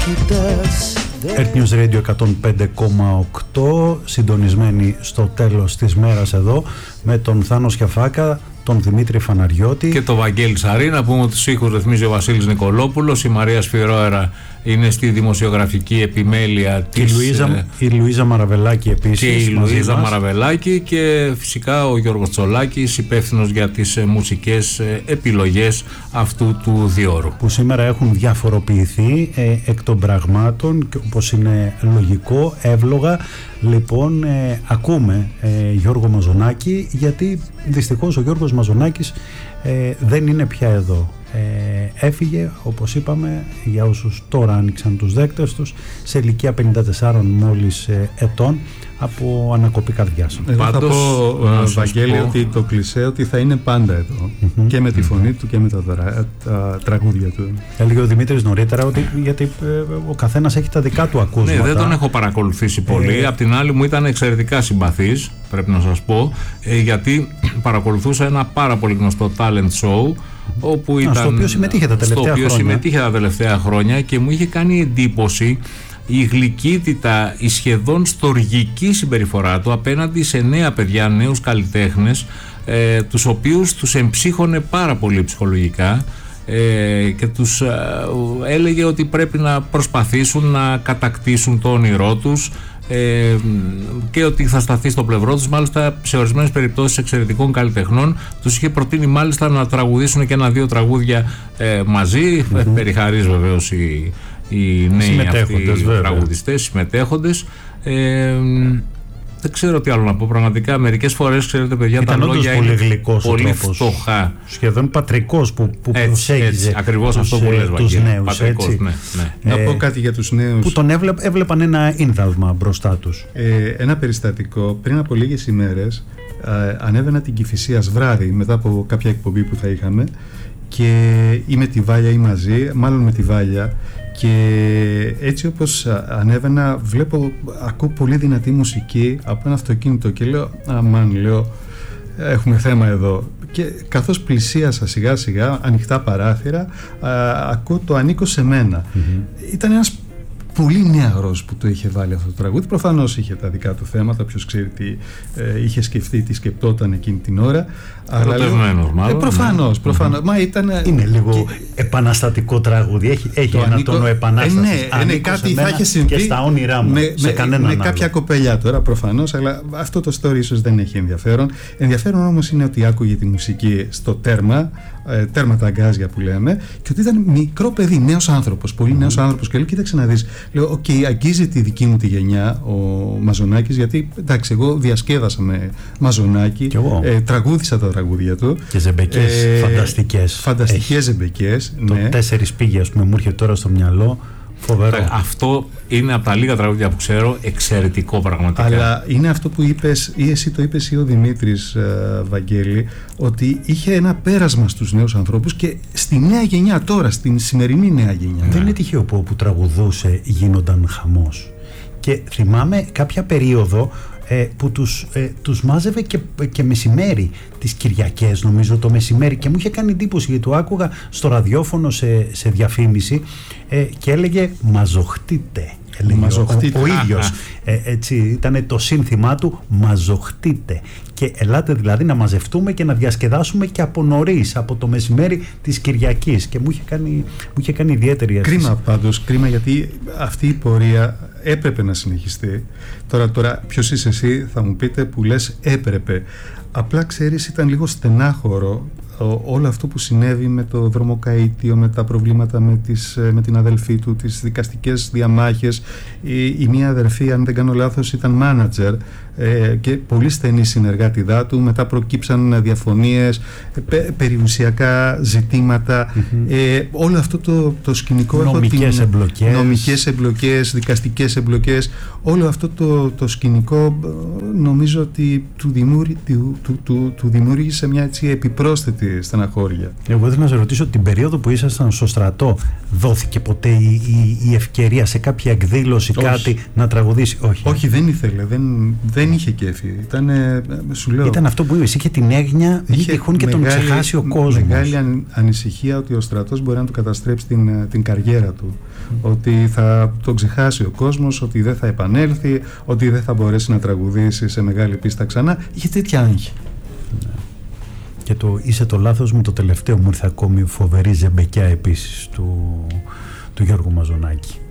Earth News Radio 105,8, συντονισμένοι στο τέλος της μέρας εδώ με τον Θάνο Σιαφάκα, τον Δημήτρη Φαναριώτη και τον Βαγγέλη Σαρή. Να πούμε ότι τους ήχους ρυθμίζει ο Βασίλης Νικολόπουλος, η Μαρία Σφυρόερα είναι στη δημοσιογραφική επιμέλεια της... η Λουίζα Μαραβελάκη επίσης. Και η Λουίζα Μαραβελάκη και φυσικά ο Γιώργος Τσολάκης, υπεύθυνος για τις μουσικές επιλογές αυτού του διόρου. Που σήμερα έχουν διαφοροποιηθεί εκ των πραγμάτων και όπως είναι λογικό, εύλογα. Λοιπόν, ακούμε Γιώργο Μαζονάκη, γιατί δυστυχώς ο Γιώργος Μαζονάκης δεν είναι πια εδώ. Έφυγε, όπως είπαμε, για όσους τώρα άνοιξαν τους δέκτες τους, σε ηλικία 54 μόλις ετών, από ανακοπή καρδιάς. Εγώ θα πω, Βαγγέλη, ότι το κλισέ ότι θα είναι πάντα εδώ, και με τη φωνή του και με τα τραγούδια του. Έλεγε ο Δημήτρης νωρίτερα ότι γιατί ο καθένας έχει τα δικά του ακούσματα. Ναι, δεν τον έχω παρακολουθήσει πολύ. Απ' την άλλη μου ήταν εξαιρετικά συμπαθής, πρέπει να σας πω, γιατί παρακολουθούσα ένα πάρα πολύ γνωστό talent show, όπου στο οποίο συμμετείχε τα τελευταία χρόνια και μου είχε κάνει εντύπωση η γλυκύτητα, η σχεδόν στοργική συμπεριφορά του απέναντι σε νέα παιδιά, νέους καλλιτέχνες, τους οποίους τους εμψύχωνε πάρα πολύ ψυχολογικά και τους έλεγε ότι πρέπει να προσπαθήσουν να κατακτήσουν το όνειρό τους και ότι θα σταθεί στο πλευρό τους. Μάλιστα, σε ορισμένες περιπτώσεις εξαιρετικών καλλιτεχνών τους είχε προτείνει μάλιστα να τραγουδήσουν και ένα-δύο τραγούδια μαζί, περιχαρείς βεβαίως οι νέοι αυτοί τραγουδιστές, συμμετέχοντες. Δεν ξέρω τι άλλο να πω. Πραγματικά, μερικές φορές, ξέρετε, παιδιά, ήταν τα λόγια είναι πολύ φτωχά. Σχεδόν πατρικός που προσέγγιζε ακριβώς αυτό που λες, τους νέους. Πατρικός, ναι. Να πω κάτι για τους νέους. Που τον έβλεπαν ένα ίνδαλμα μπροστά τους. Ένα περιστατικό. Πριν από λίγες ημέρες ανέβαινα την Κηφισίας βράδυ, μετά από κάποια εκπομπή που θα είχαμε, και ή με τη Βάλια ή μαζί, μάλλον με τη Βάλια. Και έτσι όπως ανέβαινα, ακούω πολύ δυνατή μουσική από ένα αυτοκίνητο και λέω, έχουμε θέμα εδώ. Και καθώς πλησίασα σιγά σιγά, ανοιχτά παράθυρα, ακούω το «Ανήκω σε μένα». Ήταν ένας πολύ νεαρός που το είχε βάλει αυτό το τραγούδι. Προφανώς είχε τα δικά του θέματα, ποιος ξέρει τι είχε σκεφτεί, τι σκεπτόταν εκείνη την ώρα. Ερωτευμένος μάλλον. Προφανώς. Μα είναι λίγο επαναστατικό τραγούδι. Έχει ένα τόνο επανάστασης. Ναι, κάτι θα είχε συμβεί και στα όνειρά μου. Με κάποια κοπελιά τώρα, προφανώς, αλλά αυτό το story ίσως δεν έχει ενδιαφέρον. Ενδιαφέρον όμως είναι ότι άκουγε τη μουσική στο τέρμα τα αγκάζια που λέμε, και ότι ήταν μικρό παιδί, νέος άνθρωπος, πολύ νέος άνθρωπος. Και λέω, κοίταξε να δεις. Λέω, αγγίζει τη δική μου τη γενιά ο Μαζονάκης, γιατί εντάξει, εγώ διασκέδασα με Μαζονάκη, τραγούδισα τα τραγούδια του. Και ζεμπεκές φανταστικές ζεμπεκές. Το 4 πήγε, ας πούμε, μου έρχεται τώρα στο μυαλό. Φοβερό. Αυτό είναι από τα λίγα τραγούδια που ξέρω, εξαιρετικό πραγματικά. Αλλά είναι αυτό που είπες, ή εσύ το είπες ή ο Δημήτρης, Βαγγέλη, ότι είχε ένα πέρασμα στους νέους ανθρώπους και στη νέα γενιά τώρα, στην σημερινή νέα γενιά. Δεν είναι τυχαίο που όπου τραγουδούσε γίνονταν χαμός. Και θυμάμαι κάποια περίοδο που τους μάζευε και μεσημέρι, τις Κυριακές, νομίζω το μεσημέρι, και μου είχε κάνει εντύπωση γιατί το άκουγα στο ραδιόφωνο σε διαφήμιση και έλεγε «Μαζοχτείτε». Ο ίδιος έτσι ήταν το σύνθημά του, «Μαζοχτείτε». Και ελάτε δηλαδή να μαζευτούμε και να διασκεδάσουμε και από νωρίς, από το μεσημέρι της Κυριακής. Και μου είχε κάνει ιδιαίτερη αίσθηση. Κρίμα πάντως, γιατί αυτή η πορεία έπρεπε να συνεχιστεί. Τώρα ποιος είσαι εσύ, θα μου πείτε, που λες έπρεπε. Απλά ξέρεις, ήταν λίγο στενάχωρο όλο αυτό που συνέβη με το δρομοκαΐτιο, με τα προβλήματα με την αδελφή του, τις δικαστικές διαμάχες. Η μία αδελφή, αν δεν κάνω λάθος, ήταν μάνατζερ και πολύ στενή συνεργάτηδά του. Μετά προκύψαν διαφωνίες, περιουσιακά ζητήματα, όλο αυτό το σκηνικό, νομικές εμπλοκές, δικαστικές εμπλοκές, όλο αυτό το σκηνικό νομίζω ότι του δημιούργησε μια έτσι επιπρόσθετη στεναχώρια. Εγώ ήθελα να σε ρωτήσω, την περίοδο που ήσασταν στο στρατό, δόθηκε ποτέ η ευκαιρία σε κάποια εκδήλωση, κάτι να τραγουδήσει? Όχι, δεν ήθελε, δεν Δεν είχε κέφι. Σου λέω, ήταν αυτό που είπες, είχε την έγνοια μη τυχόν και τον ξεχάσει ο κόσμος. Μεγάλη ανησυχία ότι ο στρατός μπορεί να του καταστρέψει την καριέρα του. Ότι θα τον ξεχάσει ο κόσμος, ότι δεν θα επανέλθει, ότι δεν θα μπορέσει να τραγουδήσει σε μεγάλη πίστα ξανά. Είχε τέτοια άγχη. Και είσαι το λάθος μου, το τελευταίο μου ήρθε ακόμη, φοβερή ζεμπεκιά επίσης του Γιώργου Μαζονάκη.